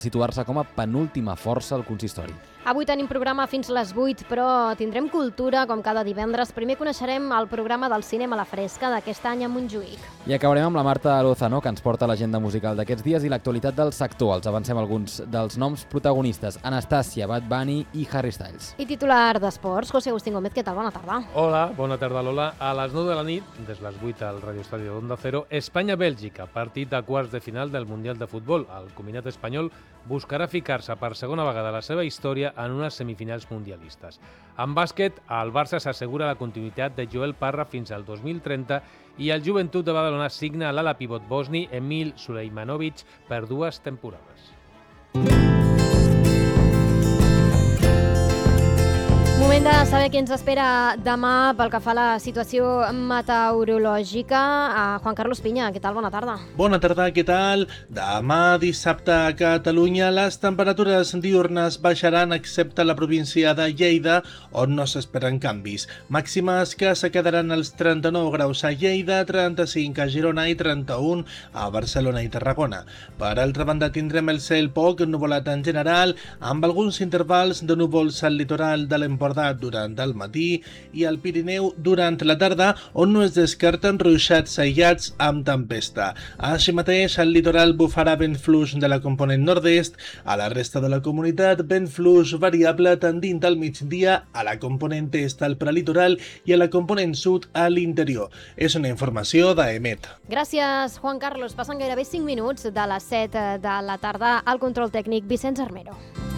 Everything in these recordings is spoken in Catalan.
situar-se com a penúltima força al consistori. Avui tenim programa fins les 8, però tindrem cultura, com cada divendres. Primer coneixerem el programa del cinema a la fresca d'aquest any a Montjuïc. I acabarem amb la Marta Lozano, que ens porta l'agenda musical d'aquests dies i l'actualitat del sector. Els avancem alguns dels noms protagonistes: Anastàcia, Bad Bunny i Harry Styles. I titular d'esports, José Agustín Gómez, què tal? Bona tarda. Hola, bona tarda, Lola. A les 9 de la nit, des les 8 al Radio Estadi d'Onda Cero, Espanya-Bèlgica, partit de quarts de final del Mundial de Futbol. El combinat espanyol buscarà ficar-se per segona vegada a la seva història en unes semifinals mundialistes. En bàsquet, el Barça s'assegura la continuïtat de Joel Parra fins al 2030 i el Joventut de Badalona signa l'ala pivot bosni Emil Sulejmanovic per 2 temporades. Moment de saber què ens espera demà pel que fa a la situació meteorològica. Juan Carlos Piña, què tal? Bona tarda. Bona tarda, què tal? Demà dissabte a Catalunya les temperatures diurnes baixaran excepte la província de Lleida, on no s'esperen canvis. Màximes que se quedaran als 39 graus a Lleida, 35 a Girona i 31 a Barcelona i Tarragona. Per altra banda, tindrem el cel poc ennuvolat en general, amb alguns intervals de núvols al litoral de l'Empordà durant el matí i al Pirineu durant la tarda, on no es descarten ruixats aïllats amb tempesta. Així mateix, al litoral bufarà vent fluix de la component nord-est, a la resta de la comunitat vent fluix variable tendint al migdia a la component est al prelitoral i a la component sud a l'interior. És una informació d'EMET. Gràcies, Juan Carlos. Passen gairebé 5 minuts de les 7 de la tarda. Al control tècnic, Vicenç Armero.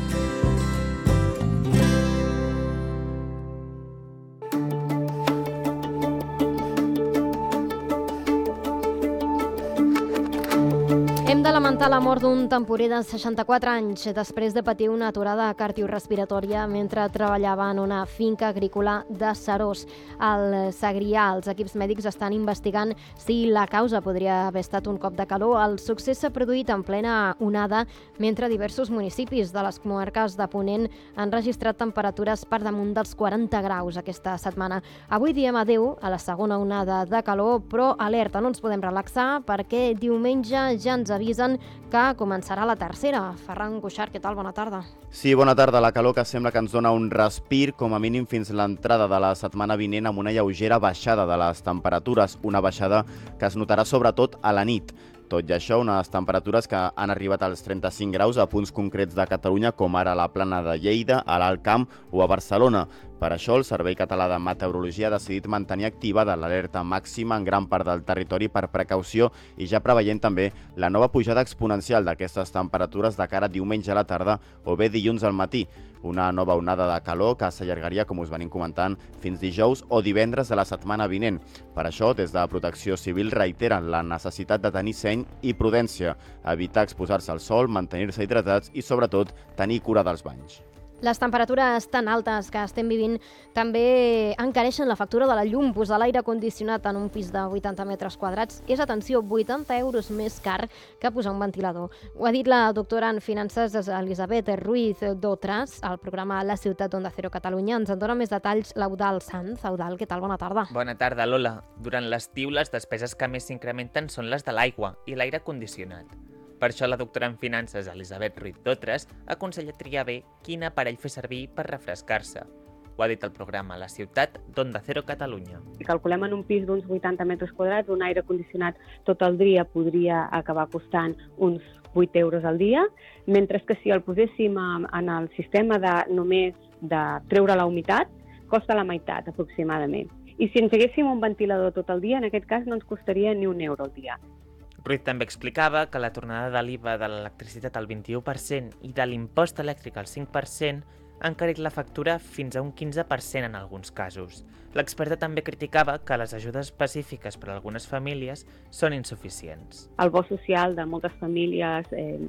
Hem de lamentar la mort d'un temporer de 64 anys després de patir una aturada cardiorrespiratòria mentre treballava en una finca agrícola de Serós, al Segrià. Els equips mèdics estan investigant si la causa podria haver estat un cop de calor. El succés s'ha produït en plena onada mentre diversos municipis de les comarques de Ponent han registrat temperatures per damunt dels 40 graus aquesta setmana. Avui diem adeu a la segona onada de calor, però alerta, no ens podem relaxar perquè diumenge ja ens avisen que començarà la tercera. Ferran Cuixart, què tal? Bona tarda. Sí, bona tarda. La calor que sembla que ens dona un respir, com a mínim fins l'entrada de la setmana vinent, amb una lleugera baixada de les temperatures, una baixada que es notarà sobretot a la nit. Tot i això, unes temperatures que han arribat als 35 graus a punts concrets de Catalunya, com ara a la Plana de Lleida, a l'Alt Camp o a Barcelona. Per això, el Servei Català de Meteorologia ha decidit mantenir activada l'alerta màxima en gran part del territori per precaució i ja preveient també la nova pujada exponencial d'aquestes temperatures de cara a diumenge a la tarda o bé dilluns al matí. Una nova onada de calor que s'allargaria, com us venim comentant, fins dijous o divendres de la setmana vinent. Per això, des de Protecció Civil reiteren la necessitat de tenir seny i prudència, evitar exposar-se al sol, mantenir-se hidratats i, sobretot, tenir cura dels banys. Les temperatures tan altes que estem vivint també encareixen la factura de la llum. Posar l'aire condicionat en un pis de 80 metres quadrats és, atenció, 80 euros més car que posar un ventilador. Ho ha dit la doctora en finances Elisabet Ruiz d'Otras al programa La Ciutat d'Onda Cero Catalunya. Ens en dona més detalls l'Eudal Sanz. Eudal, què tal? Bona tarda. Bona tarda, Lola. Durant l'estiu, les despeses que més s'incrementen són les de l'aigua i l'aire condicionat. Per això la doctora en finances Elisabet Ruiz d'Otras aconsella triar bé quin aparell fer servir per refrescar-se. Ho ha dit el programa La Ciutat d'Onda Cero Catalunya. Si calculem en un pis d'uns 80 metres quadrats, un aire condicionat tot el dia podria acabar costant uns 8 euros al dia, mentre que si el poséssim en el sistema només de treure la humitat, costa la meitat aproximadament. I si engeguéssim un ventilador tot el dia, en aquest cas no ens costaria ni €1 al dia. Ruiz també explicava que la tornada de l'IVA de l'electricitat al 21% i de l'impost elèctric al 5% ha encarit la factura fins a un 15% en alguns casos. L'experta també criticava que les ajudes específiques per a algunes famílies són insuficients. El bo social de moltes famílies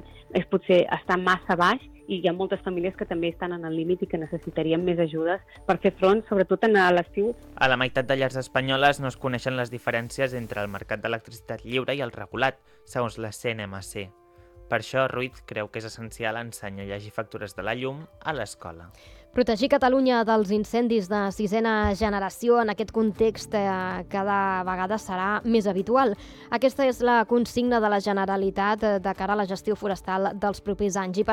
potser està massa baix i hi ha moltes famílies que també estan en el límit i que necessitarien més ajudes per fer front, sobretot a l'estiu. A la meitat de llars espanyoles no es coneixen les diferències entre el mercat d'electricitat lliure i el regulat, segons la CNMC. Per això, Ruiz creu que és essencial ensenyar a llegir factures de la llum a l'escola. Protegir Catalunya dels incendis de sisena generació en aquest context cada vegada serà més habitual. Aquesta és la consigna de la Generalitat de cara a la gestió forestal dels propers anys. I per